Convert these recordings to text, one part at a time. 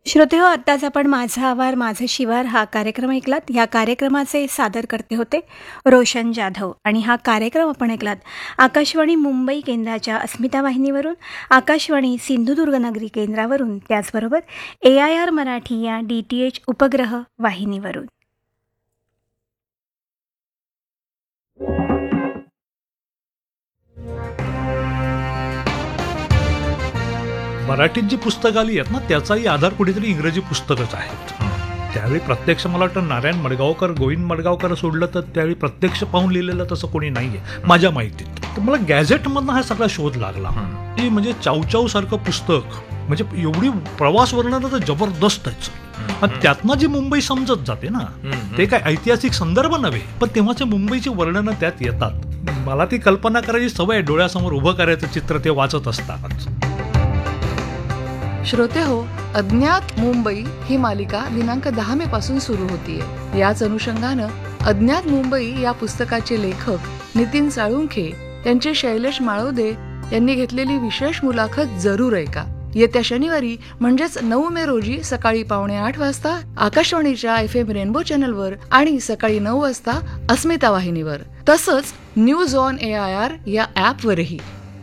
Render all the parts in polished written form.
श्रोतेहो, आत्ताच आपण माझा आवार माझं शिवार हा कार्यक्रम ऐकलात. या कार्यक्रमाचे सादरकर्ते होते रोशन जाधव आणि हा कार्यक्रम आपण ऐकलात आकाशवाणी मुंबई केंद्राच्या अस्मिता वाहिनीवरून, आकाशवाणी सिंधुदुर्ग नगरी केंद्रावरून, त्याचबरोबर AIR मराठी या DTH उपग्रह वाहिनीवरून. मराठीत जी पुस्तकं आली आहेत ना, त्याचाही आधार कुठेतरी इंग्रजी पुस्तकच आहेत. त्यावेळी प्रत्यक्ष मला वाटतं नारायण मडगावकर, गोविंद मडगावकर सोडलं तर त्यावेळी प्रत्यक्ष पाहून लिहिलेलं तसं कोणी नाही आहे माझ्या माहितीत. तर मला गॅझेटमधनं हा सगळा शोध लागला की म्हणजे चावचाव सारखं पुस्तक, म्हणजे एवढी प्रवास वर्णनं तर जबरदस्त आहेत आणि त्यातनं जी मुंबई समजत जाते ना, ते काय ऐतिहासिक संदर्भ नव्हे, पण तेव्हाचे मुंबईची वर्णनं त्यात येतात. मला ती कल्पना करायची सवय, डोळ्यासमोर उभं करायचं चित्र ते वाचत असतात. श्रोते हो, अज्ञात मुंबई ही मालिका दिनांक 10 मे पासून सुरू होतीये. याच अनुषंगानं अज्ञात मुंबई या पुस्तकाचे लेखक नितीन साळुंखे यांचे शैलेश माळवदे यांनी घेतलेली विशेष मुलाखत जरूर ऐका. येत्या शनिवारी म्हणजेच 9 मे रोजी सकाळी 7:45 वाजता आकाशवाणीच्या FM रेनबो चॅनलवर आणि सकाळी 9 वाजता अस्मिता वाहिनीवर, तसंच न्यूज ऑन AIR या ॲपवरही.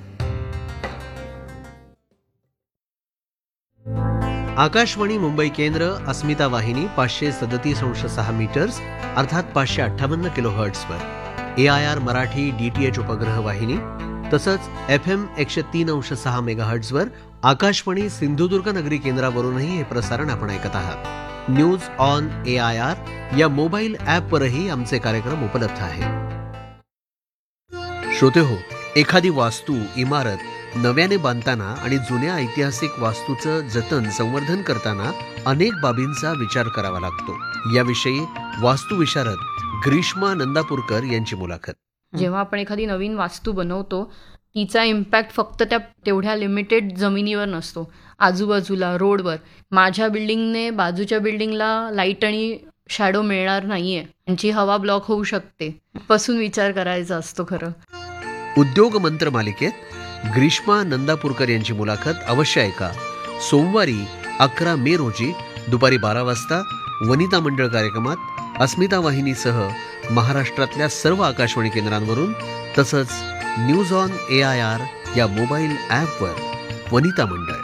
आकाशवाणी मुंबई केंद्र, अस्मिता वाहिनी 537.6 मीटर्स अर्थात 558 किलोहर्ट्झवर, AIR मराठी DTH उपग्रह वाहिनी, तसंच FM 103.6 मेगाहर्ट्झवर आकाशवाणी सिंधुदुर्ग नगरी केंद्रावरूनही हे प्रसारण आपण ऐकत आहात. न्यूज ऑन AIR या मोबाईल ॲपवरही आमचे कार्यक्रम उपलब्ध आहेत. श्रोते हो, एखादी वास्तू, इमारत नव्याने बांधताना आणि जुन्या ऐतिहासिक वास्तूचं जतन, संवर्धन करताना अनेक बाबींचा विचार करावा लागतो. याविषयी वास्तुविशारद ग्रीष्मा नंदापूरकर यांची मुलाखत. जेव्हा आपण एखादी नवीन वास्तू बनवतो, तिचा इम्पॅक्ट फक्त त्या तेवढ्या लिमिटेड जमिनीवर नसतो, आजूबाजूला रोडवर. माझ्या बिल्डिंगने बाजूच्या बिल्डिंगला लाईट आणि शॅडो मिळणार नाहीये, त्यांची हवा ब्लॉक होऊ शकते, पासून विचार करायचा असतो. खरं उद्योग मंत्र मालिकेत ग्रीष्मा नंदापूरकर यांची मुलाखत अवश्य ऐका. सोमवारी 11 मे रोजी दुपारी 12 वाजता वनिता मंडळ कार्यक्रमात अस्मिता वाहिनीसह महाराष्ट्रातल्या सर्व आकाशवाणी केंद्रांवरून, तसंच न्यूज ऑन AIR या मोबाईल ॲपवर वनिता मंडळ.